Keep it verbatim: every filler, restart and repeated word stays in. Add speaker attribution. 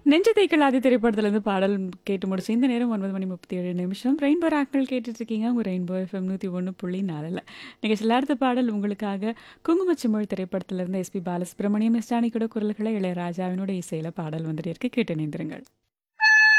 Speaker 1: நெஞ்சு தேய்க்கலாதி திரைப்படத்துலேருந்து பாடல் கேட்டு முடிச்சு இந்த நேரம் ஒன்பது மணி முப்பத்தி ஏழு நிமிஷம் ரெயின்போ ஆக்கள் கேட்டுட்டு இருக்கீங்க உங்கள் ரெயின்போ எஃப்எம் நூற்றி ஒன்று புள்ளி நாலில் நிகழ்ச்சியில் அடுத்த பாடல் உங்களுக்காக குங்குமச்சிமிழ் திரைப்படத்திலிருந்து எஸ்பி பாலசுப்ரமணியம் எஸ் ஜானகியோட குரல்களை இளையராஜாவினோட இசையில் பாடல் வந்துட்டு இருக்கு கேட்டு நேந்திருங்கள்.